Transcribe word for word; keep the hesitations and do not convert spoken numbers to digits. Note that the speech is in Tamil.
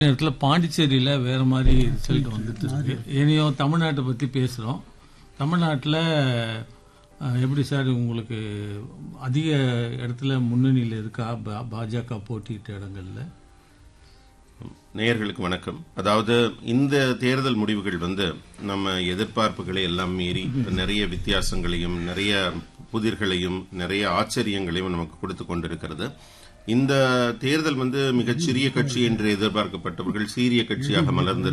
நேரத்தில் பாண்டிச்சேரியில் வேற மாதிரி ரிசல்ட் வந்துட்டு இருக்கு. இனியும் தமிழ்நாட்டை பற்றி பேசுகிறோம். தமிழ்நாட்டில் எப்படி சார் உங்களுக்கு அதிக இடத்துல முன்னணியில் இருக்கா பாஜக போட்டியிட்ட இடங்கள்ல? நேயர்களுக்கு வணக்கம். அதாவது இந்த தேர்தல் முடிவுகள் வந்து நம்ம எதிர்பார்ப்புகளை எல்லாம் மீறி நிறைய வித்தியாசங்களையும் நிறைய புதிர்களையும் நிறைய ஆச்சரியங்களையும் நமக்கு கொடுத்து கொண்டிருக்கிறது. இந்த தேர்தல் வந்து மிகச்சிறிய கட்சி என்று எதிர்பார்க்கப்பட்டவர்கள் சீரிய கட்சியாக மலர்ந்து